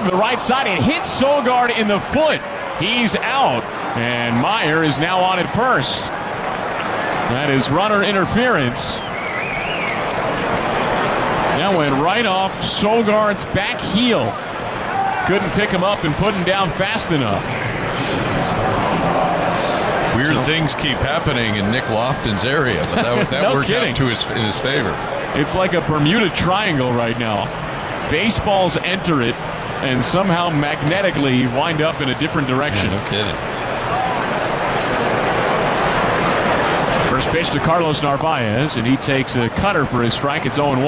to the right side. It hits Sogard in the foot. He's out. And Meyer is now on at first. That is runner interference. That went right off Sogard's back heel. Couldn't pick him up and put him down fast enough. Weird things keep happening in Nick Lofton's area, but that No worked kidding. out in his favor. It's like a Bermuda Triangle right now. Baseballs enter it and somehow magnetically wind up in a different direction. Yeah, no kidding. First pitch to Carlos Narvaez, and he takes a cutter for his strike. It's 0-1.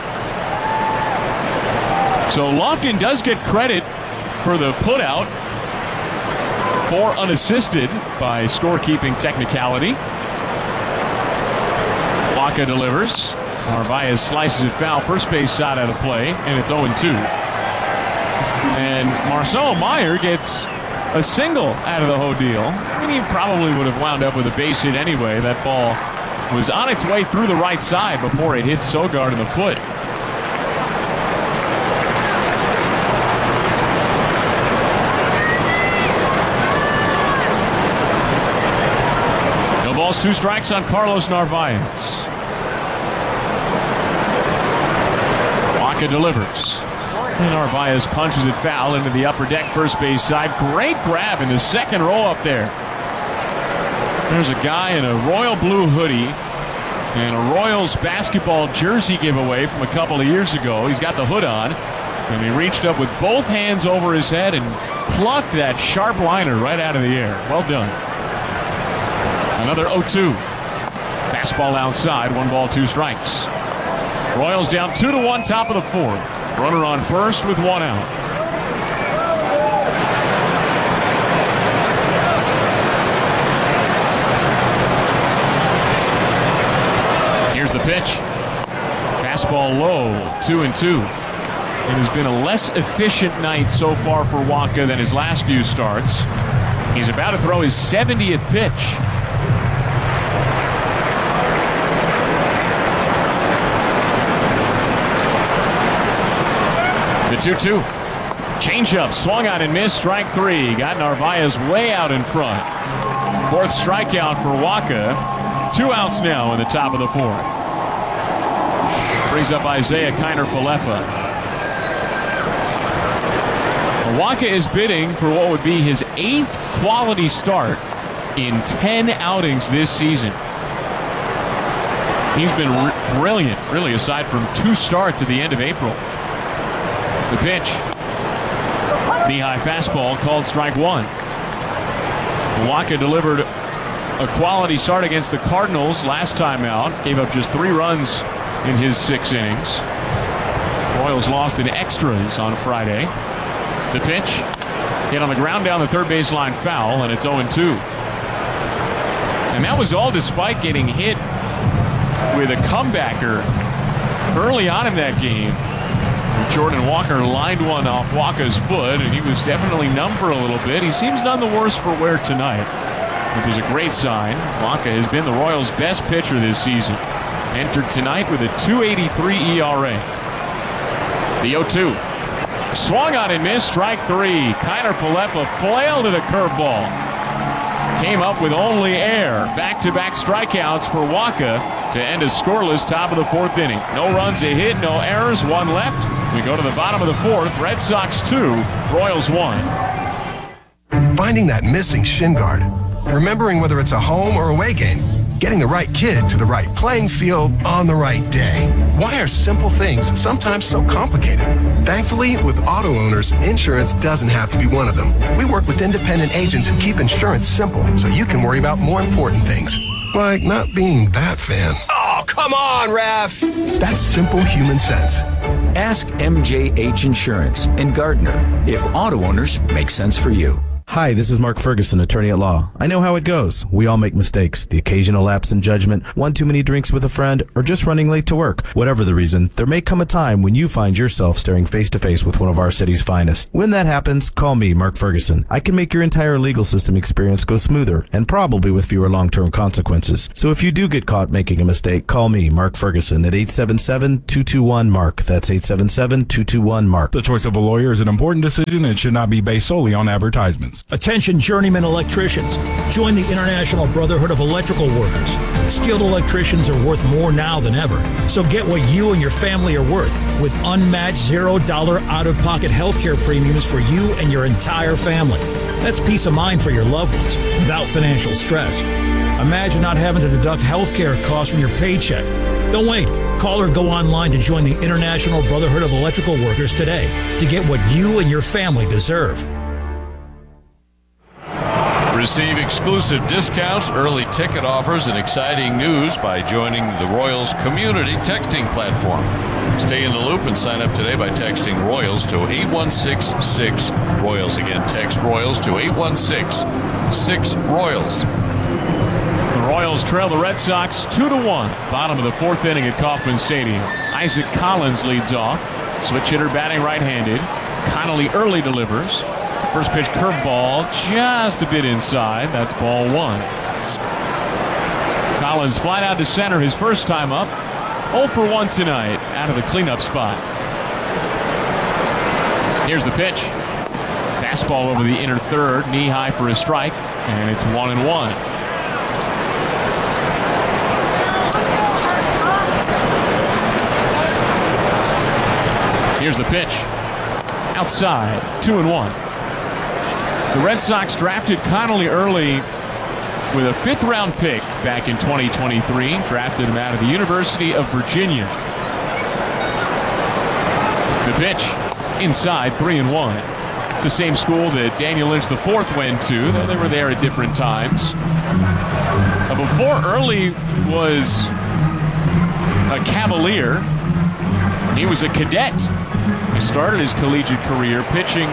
So Lofton does get credit for the putout, 4 unassisted by scorekeeping technicality. Wacha delivers. Narvaez slices it foul, first base side out of play, and it's 0-2. And Marcelo Meyer gets a single out of the whole deal. And he probably would have wound up with a base hit anyway. That ball was on its way through the right side before it hit Sogard in the foot. No balls, 2 strikes on Carlos Narvaez. Wacha delivers. And Narvaez punches it foul into the upper deck first base side. Great grab in the second row up there. There's a guy in a royal blue hoodie and a Royals basketball jersey giveaway from a couple of years ago. He's got the hood on, and he reached up with both hands over his head and plucked that sharp liner right out of the air. Well done. Another 0-2. Fastball outside, 1 ball, 2 strikes. Royals down 2-1, top of the 4th. Runner on first with 1 out. Here's the pitch. Fastball low, 2-2. It has been a less efficient night so far for Wacha than his last few starts. He's about to throw his 70th pitch. The 2-2. Changeup swung on and missed. Strike 3. Got Narvaez way out in front. 4th strikeout for Wacha. 2 outs now in the top of the 4th. Brings up Isaiah Kiner-Falefa. Wacha is bidding for what would be his 8th quality start in 10 outings this season. He's been brilliant, really, aside from 2 starts at the end of April. The pitch. Knee-high fastball called strike 1. Wacha delivered a quality start against the Cardinals last time out. Gave up just 3 runs in his 6 innings. Royals lost in extras on Friday. The pitch. Hit on the ground down the third baseline foul, and it's 0-2. And that was all despite getting hit with a comebacker early on in that game. Jordan Walker lined one off Wacha's foot, and he was definitely numb for a little bit. He seems none the worse for wear tonight, which is a great sign. Wacha has been the Royals' best pitcher this season. Entered tonight with a .283 ERA. The 0-2. Swung on and missed. Strike 3. Kiner-Falefa flailed at a curveball. Came up with only air. Back-to-back strikeouts for Wacha to end a scoreless top of the 4th inning. No runs, a hit, no errors, 1 left. We go to the bottom of the 4th. Red Sox 2, Royals 1. Finding that missing shin guard. Remembering whether it's a home or away game. Getting the right kid to the right playing field on the right day. Why are simple things sometimes so complicated? Thankfully, with auto owners, insurance doesn't have to be one of them. We work with independent agents who keep insurance simple so you can worry about more important things. Like not being that fan. Oh, come on, ref! That's simple human sense. Ask MJH Insurance and Gardner if auto owners make sense for you. Hi, this is Mark Ferguson, attorney at law. I know how it goes. We all make mistakes. The occasional lapse in judgment, one too many drinks with a friend, or just running late to work. Whatever the reason, there may come a time when you find yourself staring face to face with one of our city's finest. When that happens, call me, Mark Ferguson. I can make your entire legal system experience go smoother, and probably with fewer long-term consequences. So if you do get caught making a mistake, call me, Mark Ferguson, at 877-221-MARK. That's 877-221-MARK. The choice of a lawyer is an important decision and should not be based solely on advertisements. Attention journeyman electricians. Join the International Brotherhood of Electrical Workers. Skilled electricians are worth more now than ever. So get what you and your family are worth with unmatched $0 out-of-pocket healthcare premiums for you and your entire family. That's peace of mind for your loved ones without financial stress. Imagine not having to deduct healthcare costs from your paycheck. Don't wait. Call or go online to join the International Brotherhood of Electrical Workers today to get what you and your family deserve. Receive exclusive discounts, early ticket offers, and exciting news by joining the Royals community texting platform. Stay in the loop and sign up today by texting Royals to 816-6-ROYALS. Again, text Royals to 816-6-ROYALS. The Royals trail the Red Sox 2-1. Bottom of the fourth inning at Kauffman Stadium. Isaac Collins leads off. Switch hitter batting right-handed. Connolly early delivers. First pitch curveball just a bit inside. That's ball one. Collins flied out to center his first time up. 0 for 1 tonight out of the cleanup spot. Here's the pitch. Fastball over the inner third. Knee high for a strike. And it's 1-1. Here's the pitch. Outside. 2-1. The Red Sox drafted Connolly early with a fifth-round pick back in 2023. Drafted him out of the University of Virginia. The pitch inside, 3-1. It's the same school that Daniel Lynch IV went to. They were there at different times. Before Early was a Cavalier, he was a cadet. He started his collegiate career pitching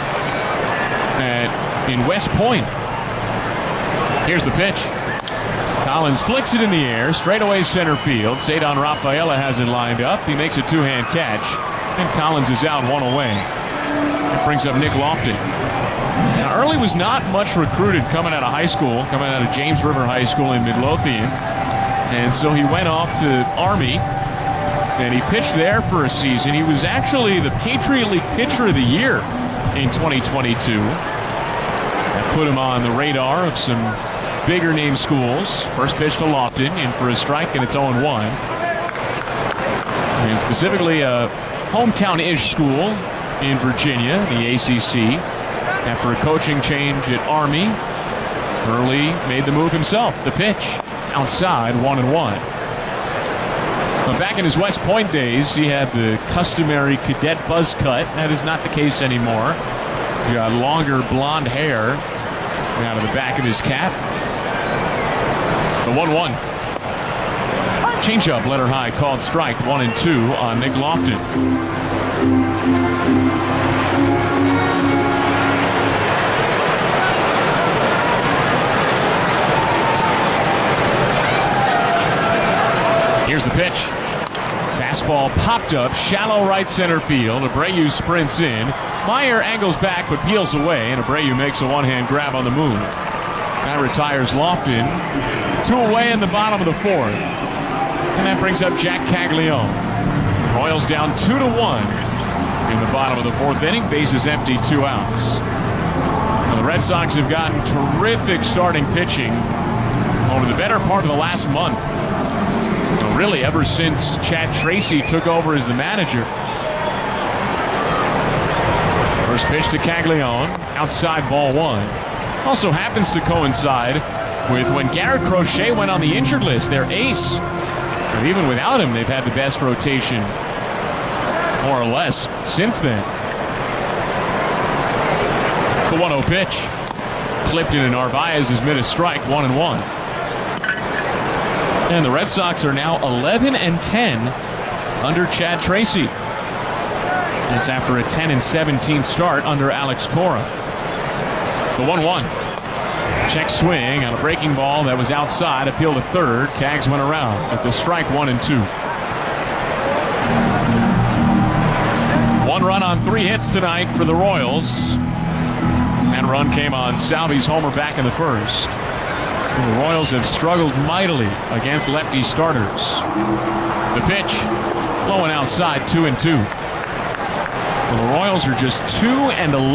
in West Point. Here's the pitch. Collins flicks it in the air, straightaway center field. Cedon Rafaela has it lined up. He makes a two-hand catch, and Collins is out, one away. That brings up Nick Lofton. Now, Early was not much recruited coming out of high school, coming out of James River High School in Midlothian, and so he went off to Army, and he pitched there for a season. He was actually the Patriot League Pitcher of the Year in 2022. That put him on the radar of some bigger name schools. First pitch to Lofton, in for a strike, and it's 0-1. And specifically a hometown-ish school in Virginia, the ACC. After a coaching change at Army, Early made the move himself. The pitch outside, 1-1. But back in his West Point days, he had the customary cadet buzz cut. That is not the case anymore. He got longer blonde hair out of the back of his cap. The 1-1. Changeup, letter high, called strike. 1-2 on Nick Lofton. Here's the pitch. Fastball popped up, shallow right center field. Abreu sprints in. Meyer angles back but peels away, and Abreu makes a one-hand grab on the move. That retires Lofton. 2 away in the bottom of the fourth. And that brings up Jack Caglione. Royals down 2-1 in the bottom of the fourth inning. Bases empty, 2 outs. Now, the Red Sox have gotten terrific starting pitching over the better part of the last month. Well, really, ever since Chad Tracy took over as the manager. First pitch to Caglione, outside, ball 1. Also happens to coincide with when Garrett Crochet went on the injured list, their ace. But even without him, they've had the best rotation, more or less, since then. The 1-0 pitch. Clipped in, and Narvaez has made a strike, 1-1. And the Red Sox are now 11-10 under Chad Tracy. That's after a 10-17 start under Alex Cora. The 1-1. Check swing on a breaking ball that was outside. Appeal to third. Tags went around. It's a strike, 1 and 2. 1 run on 3 hits tonight for the Royals. That run came on Salvi's homer back in the first. The Royals have struggled mightily against lefty starters. The pitch, low and outside, 2 and 2. The Royals are just 2 and 11.